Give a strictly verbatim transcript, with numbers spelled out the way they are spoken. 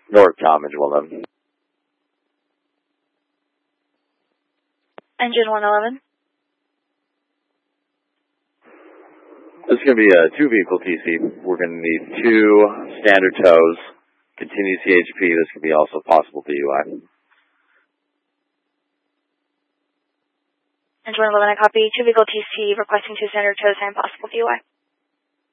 North Tom, engine one eleven. Engine one eleven. This is going to be a two-vehicle T C. We're going to need two standard tows, continued C H P. This could be also possible D U I. Engine one eleven, I copy. Two vehicle T C requesting two standard tows and possible D U I.